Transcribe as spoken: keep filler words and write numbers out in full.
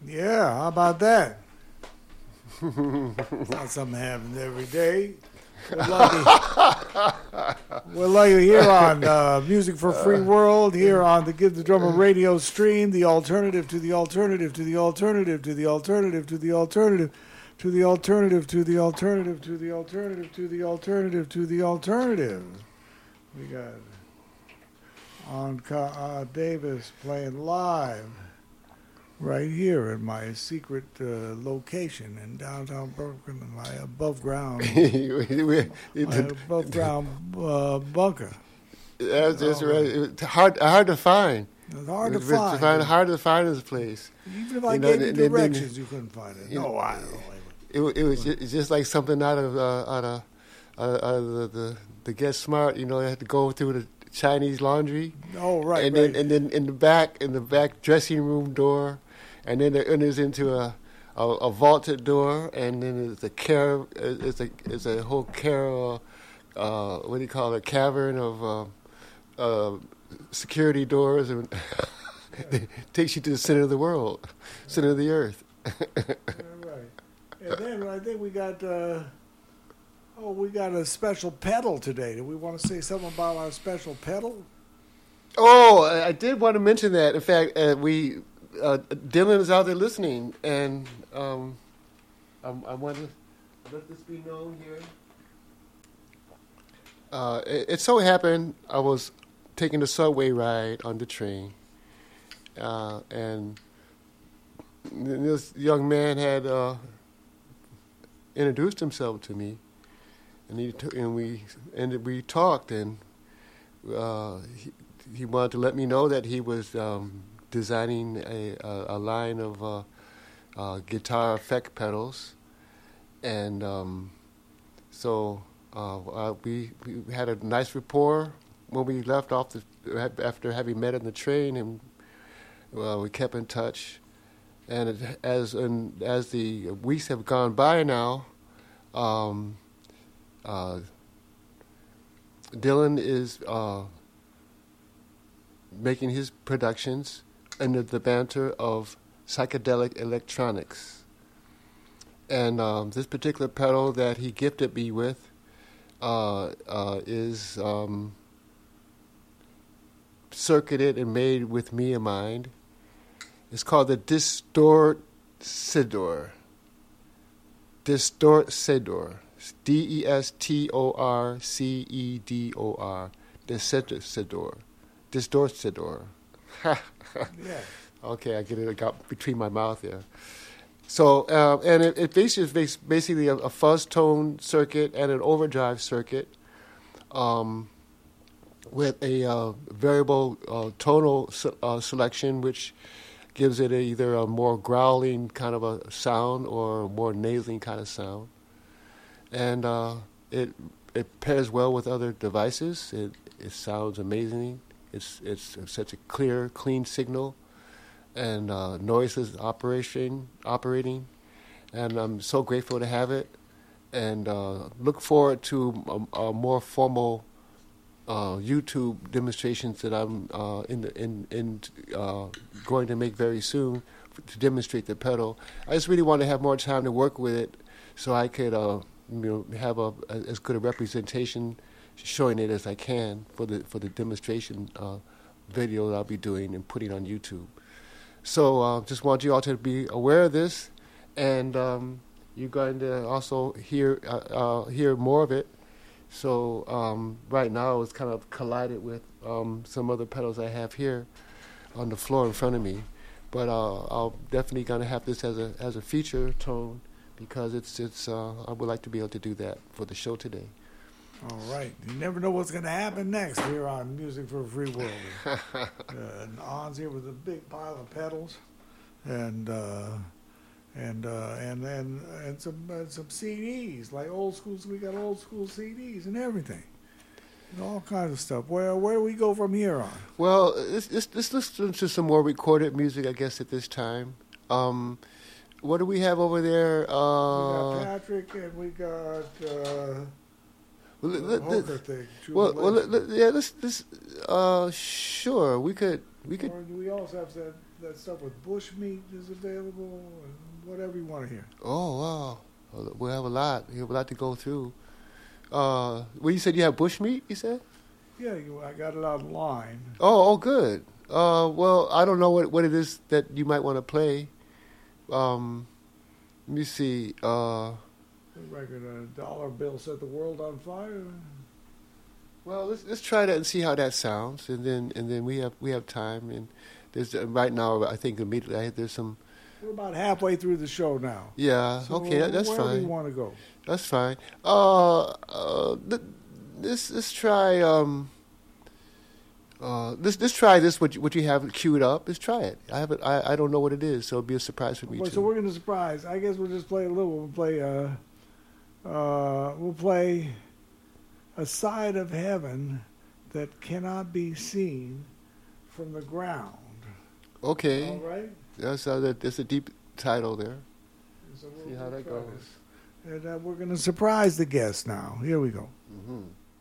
Yeah, how about that? It's not something that happens every day. We're lucky. We're lucky here on uh, Music for Free World, here on the Give the Drummer radio stream, the alternative to the alternative to the alternative to the alternative to the alternative to the alternative to the alternative to the alternative to the alternative to the alternative. We got on uh, Davis playing live right here in my secret uh, location in downtown Brooklyn, my above ground, my above ground uh, bunker. That's just right. It's hard, hard to find. It's hard to it's find. find. Hard to find this place. Even if I you gave know, you they, directions, they, you couldn't find it. You No, know, I don't. It, it was just, just like something out of uh, out of, uh, out of the, the the Get Smart. You know, they had to go through the Chinese laundry. Oh, right, and right. then and then in the back, in the back dressing room door, and then it enters into a a, a vaulted door, and then there's a care. It's a it's a whole care. Uh, uh, what do you call it? A cavern of uh, uh, security doors, and it takes you to the center of the world, center of the earth. And then I think we got, uh, oh, we got a special pedal today. Do we want to say something about our special pedal? Oh, I I did want to mention that. In fact, uh, we uh, Dylan is out there listening, and um, I, I want to let this be known here. Uh, it, it so happened I was taking a subway ride on the train, uh, and this young man had uh, introduced himself to me, and he t- and we and we talked, and uh, he, he wanted to let me know that he was um, designing a, a, a line of uh, uh, guitar effect pedals, and um, so uh, uh, we we had a nice rapport when we left off the after having met on the train, and uh, we kept in touch. And it, as in, as the weeks have gone by now, um, uh, Dylan is uh, making his productions under the banter of psychedelic electronics. And um, this particular pedal that he gifted me with uh, uh, is um, circuited and made with me in mind. It's called the Distortsidor. Distortsidor. D E S T O R C E D O R. Distortsidor. Distortsidor. Yeah. Okay, I get it. I got between my mouth here. So, uh, and it, it basically is basically a, a fuzz tone circuit and an overdrive circuit um, with a uh, variable uh, tonal se- uh, selection, which gives it a, either a more growling kind of a sound or a more nasally kind of sound. And uh, it it pairs well with other devices. It it sounds amazing. It's it's such a clear, clean signal, and uh, noiseless operation operating. And I'm so grateful to have it, and uh, look forward to a, a more formal Uh, YouTube demonstrations that I'm uh, in the, in in uh, going to make very soon to demonstrate the pedal. I just really want to have more time to work with it, so I could uh, you know have a, a as good a representation showing it as I can for the for the demonstration uh, video that I'll be doing and putting on YouTube. So uh, just want you all to be aware of this, and um, you're going to also hear uh, uh, hear more of it. So um, right now it's kind of collided with um, some other pedals I have here on the floor in front of me, but uh, I'll definitely gonna have this as a as a feature tone because it's it's uh, I would like to be able to do that for the show today. All right, you never know what's gonna happen next here on Music for a Free World. uh, and On's here with a big pile of pedals, and. Uh, And uh, and and and some uh, some C Ds like old schools. We got old school C Ds and everything, and all kinds of stuff. Where where do we go from here on? Well, let's, let's, let's listen to some more recorded music, I guess, at this time. Um, what do we have over there? Uh, we got Patrick and we got uh, well, the let, let, Hoker thing. Well, well let, let, yeah, let's, let's uh, sure we could we could. Or do we also have that that stuff with bushmeat is available, and whatever you want to hear. Oh, wow. Well, we have a lot. We have a lot to go through. Uh, well, you said you have bushmeat, you said? Yeah, you, I got it online. Oh, oh, good. Uh, well, I don't know what, what it is that you might want to play. Um, let me see. Uh, the record, a dollar bill set the world on fire. Well, let's let's try that and see how that sounds, and then and then we have we have time, and there's uh, right now I think immediately I, there's some. We're about halfway through the show now. Yeah. So okay. That, that's wherever fine. you want to go. That's fine. Uh, uh, th- let's let's try um. Uh, let's let's try this. What you, what you have queued up? Let's try it. I haven't. I, I don't know what it is, so it'll be a surprise for me Well, too. so we're gonna surprise. I guess we'll just play a little. We'll play. Uh, uh, we'll play a side of heaven that cannot be seen from the ground. Okay. All right. That's uh, that, that's a deep title there. So we'll, See how we'll that try goes. this. And uh, we're gonna surprise the guests now. Here we go. Mm-hmm.